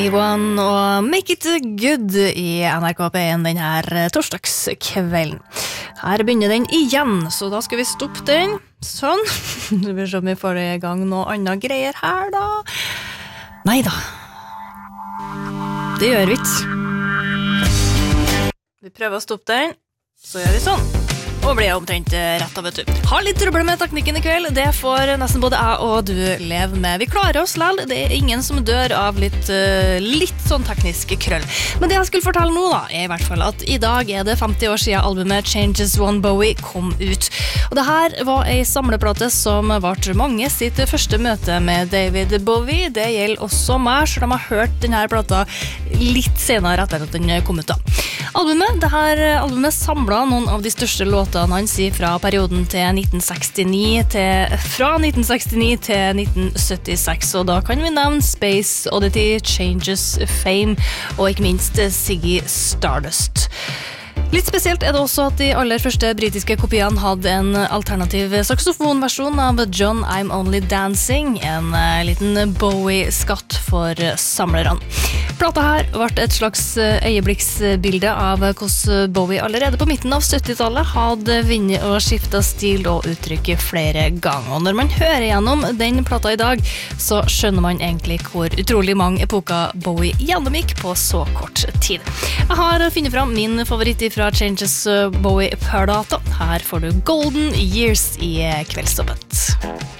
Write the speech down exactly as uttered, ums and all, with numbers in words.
One og Make It Good I N R K P en den her torsdagskvelden. Her begynner den igjen, så da skal vi stoppe den. Sånn. Du vil se om vi får I gang noe annet greier her da. Neida. Det gjør vi ikke. Vi prøver å stoppe den, så gjør vi sånn. Og blir omtrent rett av, vet du. Har litt trøbbel med teknikken I kveld, det får nesten både jeg og du leve med. Vi klarer oss lell, det er ingen som dør av litt, uh, litt sånn tekniske krøll. Men det jeg skulle fortelle nå da, er I hvert fall at I dag er det femti år siden albumet Changes One Bowie kom ut. Og det her var en samleplate som ble mange sitt første møte med David Bowie. Det gjelder også meg, så de har hørt denne plata litt senere etter at den kom ut da. Albumet, det her albumet samlet noen av de største låtene han sier fra perioden til nitten sekstini til, fra nitten sekstini til nitten syttiseks, og da kan vi nevne Space Oddity, Changes, Fame og ikke minst Ziggy Stardust. Litt spesielt er det også at de aller første britiske kopiene hadde en alternativ saksofonversjon av John I'm Only Dancing, en liten Bowie-skatt for samlerne. Plata her ble et slags øyeblikksbilde av hvordan Bowie allerede på midten av syttitallet hadde vunnet og skiftet stil og uttrykk flere ganger. Og når man hører gjennom den plata I dag, så skjønner man egentlig hvor utrolig mange epoker Bowie gjennomgikk på så kort tid. Jeg har funnet fram min favoritt fra Changes Bowie-plata. Her får du Golden Years I kveldstoppet.